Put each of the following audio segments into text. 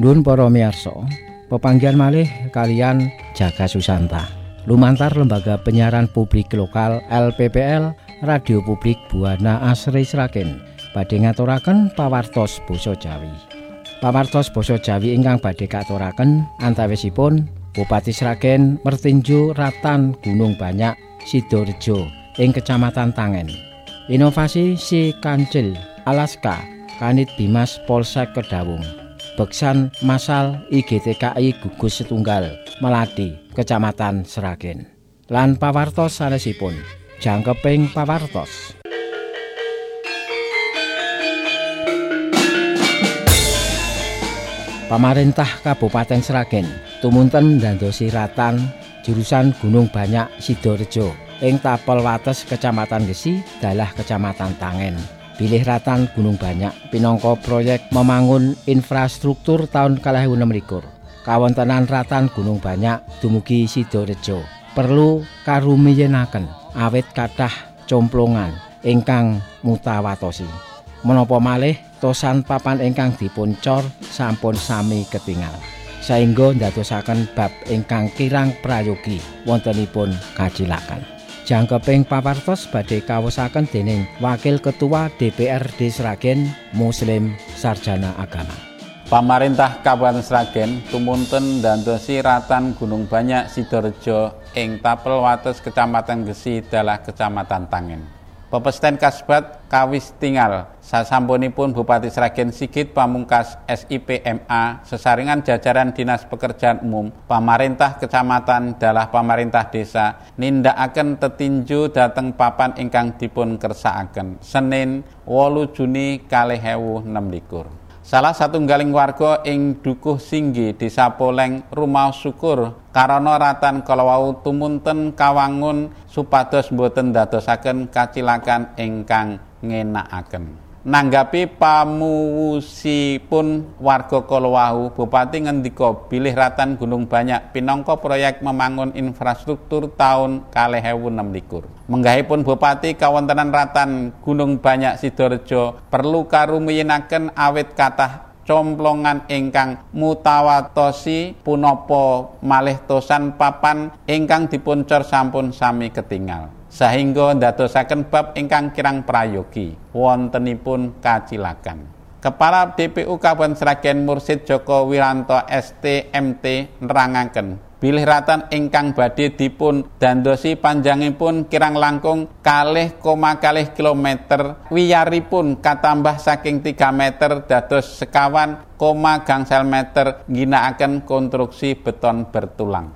Nuwun para miyarsa, pepanggihan malih kaliyan Jaga Susanta. Lumantar Lembaga Penyiaran Publik Lokal LPPL Radio Publik Buana Asri Sragen badhe ngaturaken pawartos basa Jawi. Pawartos basa Jawi ingkang badhe katuraken antawisipun Bupati Sragen Mertinju Ratan Gunung Banyak Sidorejo ing Kecamatan Tangen. Inovasi Si Kancil Alaska Kanit Bimas Polsek Kedawung. Beksan Masal IGTKI Gugus Setunggal Melati Kecamatan Sragen. Lan pawartos sanesipun jangkeping pawartos. Pamarentah Kabupaten Sragen tumunten ndandosi ratan jurusan Gunung Banyak Sidorejo ing tapel wates Kecamatan Gesi dalah Kecamatan Tangen. Bilih ratan Gunung Banyak pinangka proyek membangun infrastruktur tahun 2016. Kawontenan ratan Gunung Banyak dumugi Sidorejo perlu karumiyenaken awit kathah complongan ingkang mutawatosi. Menapa malih tosan papan ingkang dipun cor sampun sami ketingal. Saengga ndadosaken bab ingkang kirang prayogi wontenipun kacilakan. Jangkeping pawartos badhe kawosaken dening Wakil Ketua DPRD Sragen Muslim Sarjana Agama. Pamarentah Kabupaten Sragen tumunten ndandosi ratan Gunung Banyak Sidorejo ing tapel wates Kecamatan Gesi dalah Kecamatan Tangen. Pepesten kasebat kawis tingal sasampunipun Bupati Sragen Sigit Pamungkas SIP MA sesarengan jajaran Dinas Pekerjaan Umum pamarentah kecamatan dalah pamarentah desa nindakaken tetinju dhateng papan ingkang dipun kersakaken Senin 8 Juni 2016. Salah satunggaling warga ing Dukuh Singgi Desa Poleng Rumaos Syukur karana ratan kalawau tumunten kawangun supados boten ndadosaken kacilakan ingkang ngenakaken. Nanggapi pamuwusipun warga kalawau, Bupati ngendika bilih ratan Gunung Banyak pinangka proyek membangun infrastruktur tahun 2016. Menggahipun Bupati kawontenan ratan Gunung Banyak Sidorejo perlu karumiyenaken awit kathah complongan ingkang mutawatosi punapa malih tosan papan ingkang dipuncor sampun sami ketingal. Sahingga ndadosaken bab ingkang kirang prayogi wontenipun kacilakan. Kepala DPU Kabupaten Sragen Mursid Joko Wiranto STMT nerangaken bilih ratan ingkang badhe dipun dandosi panjangipun kirang langkung 2,2 kilometer, wiyaripun katambah saking 3 meter dados 51,6 meter ngginakaken konstruksi beton bertulang.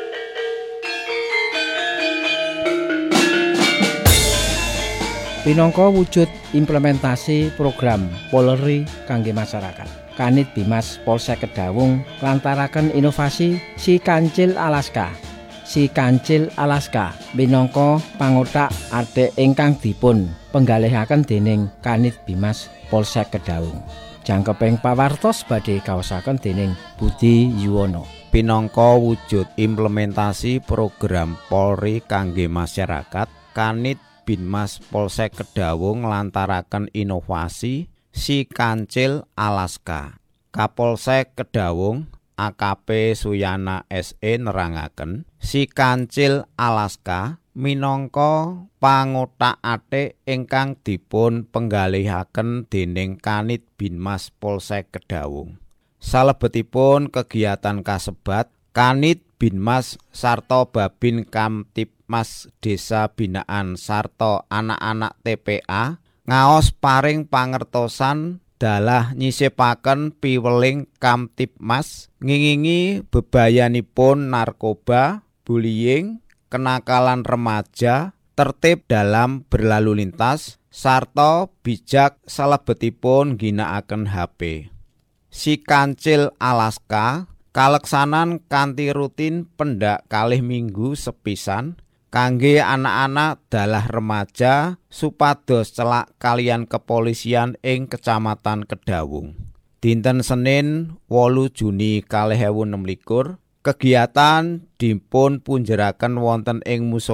Pinangka wujud implementasi program Polri kangge masyarakat, Kanit Bimas Polsek Kedawung lantaraken inovasi Si Kancil Alaska. Si Kancil Alaska minangka pangothak athik ingkang dipun penggalihaken dening Kanit Bimas Polsek Kedawung. Jangkeping pawartos badhe kaosaken dening Budi Yuwono. Pinangka wujud implementasi program Polri kangge masyarakat, Kanit Bimas Polsek Kedawung lantaraken inovasi Si Kancil Alaska. Kapolsek Kedawung AKP Suyana SE nerangaken Si Kancil Alaska minangka pangothak athik ingkang dipun penggalihaken dening Kanit Bimas Polsek Kedawung. Salebetipun kegiatan kasebat, Kanit Binmas sarta Babin Kamtibmas Desa Binaan sarta anak-anak TPA ngaos paring pangertosan dalah nyisipaken piweling Kamtibmas ngingingi bebayanipun narkoba, bullying, kenakalan remaja, tertib dalam berlalu lintas, sarta bijak salebetipun ginakaken HP. Si Kancil Alaska kaleksanan kanthi rutin pendak 2 minggu sepisan kangge anak-anak dalah remaja supados celak kaliyan kepolisian ing Kecamatan Kedawung. Dinten Senin 8 Juni 2016 kegiatan dipun punjeraken wonten ing